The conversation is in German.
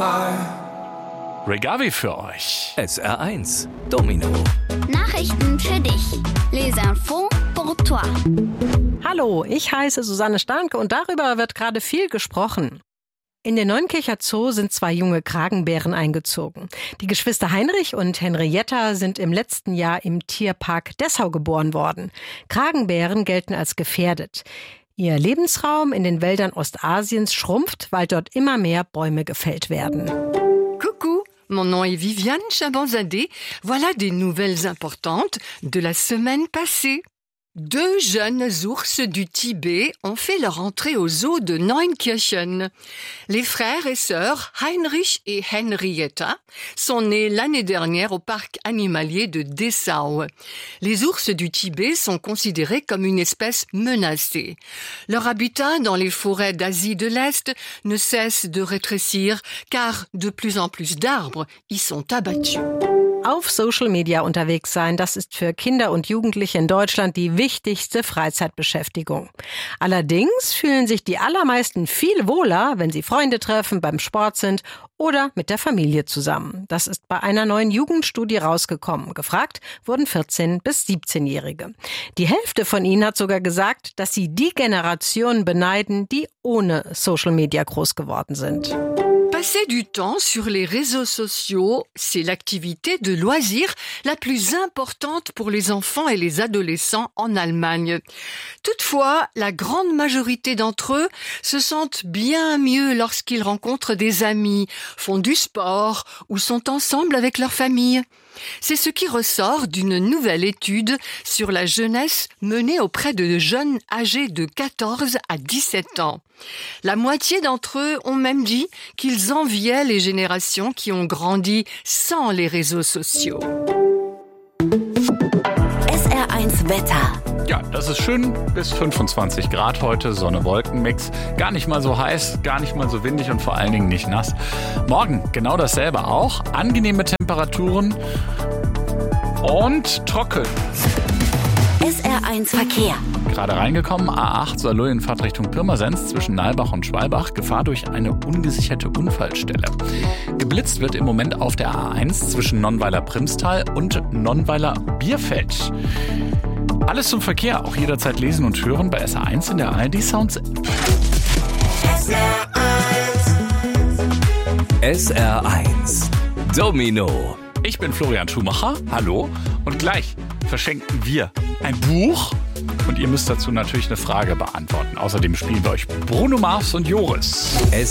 Regavi für euch. SR1 Domino. Nachrichten für dich. Les infos pour toi. Hallo, ich heiße Susanne Starnke und darüber wird gerade viel gesprochen. In den Neunkircher Zoo sind 2 junge Kragenbären eingezogen. Die Geschwister Heinrich und Henrietta sind im letzten Jahr im Tierpark Dessau geboren worden. Kragenbären gelten als gefährdet. Ihr Lebensraum in den Wäldern Ostasiens schrumpft, weil dort immer mehr Bäume gefällt werden. Coucou, mon nom est Viviane Chabanzadeh. Voilà des nouvelles importantes de la semaine passée. 2 jeunes ours du Tibet ont fait leur entrée au zoo de Neunkirchen. Les frères et sœurs Heinrich et Henrietta sont nés l'année dernière au parc animalier de Dessau. Les ours du Tibet sont considérés comme une espèce menacée. Leur habitat dans les forêts d'Asie de l'Est ne cesse de rétrécir car de plus en plus d'arbres y sont abattus. Auf Social Media unterwegs sein, das ist für Kinder und Jugendliche in Deutschland die wichtigste Freizeitbeschäftigung. Allerdings fühlen sich die allermeisten viel wohler, wenn sie Freunde treffen, beim Sport sind oder mit der Familie zusammen. Das ist bei einer neuen Jugendstudie rausgekommen. Gefragt wurden 14- bis 17-Jährige. Die Hälfte von ihnen hat sogar gesagt, dass sie die Generation beneiden, die ohne Social Media groß geworden sind. Passer du temps sur les réseaux sociaux, c'est l'activité de loisir la plus importante pour les enfants et les adolescents en Allemagne. Toutefois, la grande majorité d'entre eux se sentent bien mieux lorsqu'ils rencontrent des amis, font du sport ou sont ensemble avec leur famille. C'est ce qui ressort d'une nouvelle étude sur la jeunesse menée auprès de jeunes âgés de 14 à 17 ans. La moitié d'entre eux ont même dit qu'ils enviaient les générations qui ont grandi sans les réseaux sociaux. SR1 Wetter. Ja, das ist schön. Bis 25 Grad heute, Sonne-Wolken-Mix. Gar nicht mal so heiß, gar nicht mal so windig und vor allen Dingen nicht nass. Morgen genau dasselbe auch. Angenehme Temperaturen und trocken. SR1 Verkehr. Gerade reingekommen, A8 Saarlouis-Fahrt Richtung Pirmasens zwischen Nalbach und Schwalbach. Gefahr durch eine ungesicherte Unfallstelle. Geblitzt wird im Moment auf der A1 zwischen Nonnweiler-Primstal und Nonnweiler-Bierfeld. Alles zum Verkehr, auch jederzeit lesen und hören bei SR1 in der ARD Sounds App. SR1 Domino. Ich bin Florian Schumacher, hallo, und gleich verschenken wir ein Buch und ihr müsst dazu natürlich eine Frage beantworten. Außerdem spielen wir euch Bruno Mars und Joris.